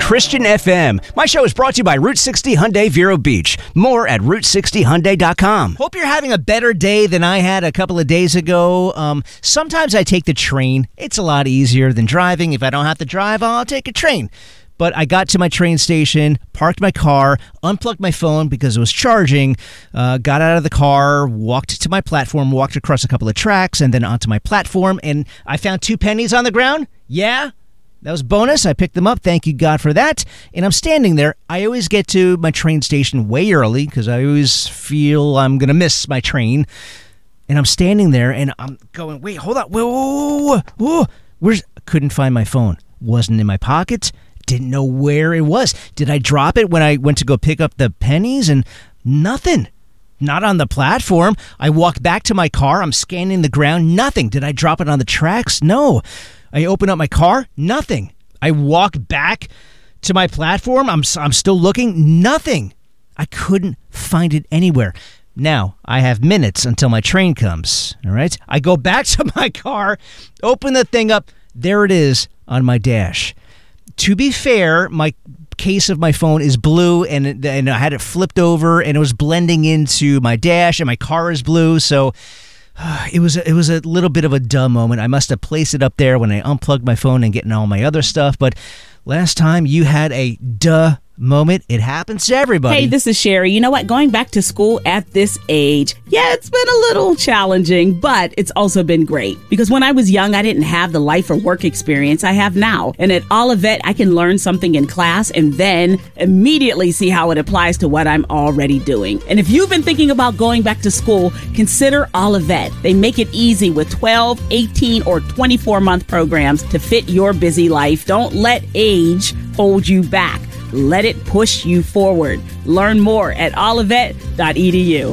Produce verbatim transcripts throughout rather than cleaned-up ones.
Christian F M. My show is brought to you by Route sixty Hyundai Vero Beach. More at route sixty hyundai dot com. Hope you're having a better day than I had a couple of days ago. Um, sometimes I take the train. It's a lot easier than driving. If I don't have to drive, I'll take a train. But I got to my train station, parked my car, unplugged my phone because it was charging, uh, got out of the car, walked to my platform, walked across a couple of tracks, and then onto my platform, and I found two pennies on the ground. Yeah, that was bonus. I picked them up. Thank you, God, for that. And I'm standing there. I always get to my train station way early because I always feel I'm going to miss my train. And I'm standing there, and I'm going, wait, hold on. Whoa, whoa, whoa, whoa. Where's, couldn't find my phone. Wasn't in my pocket. Didn't know where it was. Did I drop it when I went to go pick up the pennies? And nothing. Not on the platform. I walked back to my car. I'm scanning the ground. Nothing. Did I drop it on the tracks? No. I open up my car. Nothing. I walk back to my platform. I'm, I'm still looking. Nothing. I couldn't find it anywhere. Now, I have minutes until my train comes. All right. I go back to my car, open the thing up. There it is on my dash. To be fair, my case of my phone is blue, and it, and I had it flipped over, and it was blending into my dash, and my car is blue, so uh, it was it was a little bit of a dumb moment. I must have placed it up there when I unplugged my phone and getting all my other stuff, but last time you had a duh moment. It happens to everybody. Hey, this is Sherry. You know what? Going back to school at this age, yeah, it's been a little challenging, but it's also been great. Because when I was young, I didn't have the life or work experience I have now. And at Olivet, I can learn something in class and then immediately see how it applies to what I'm already doing. And if you've been thinking about going back to school, consider Olivet. They make it easy with twelve, eighteen, or twenty-four month programs to fit your busy life. Don't let age hold you back. Let it push you forward. Learn more at olivet dot e d u.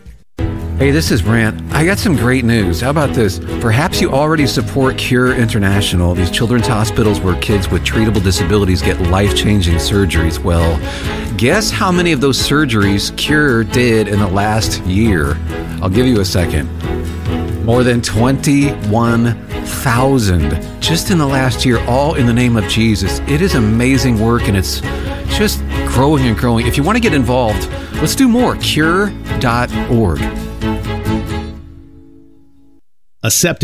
Hey, this is Brant. I got some great news. How about this? Perhaps you already support Cure International, these children's hospitals where kids with treatable disabilities get life-changing surgeries. Well, guess how many of those surgeries Cure did in the last year? I'll give you a second. More than twenty-one thousand just in the last year, all in the name of Jesus. It is amazing work, and it's just growing and growing. If you want to get involved, let's do more. cure dot org. Accept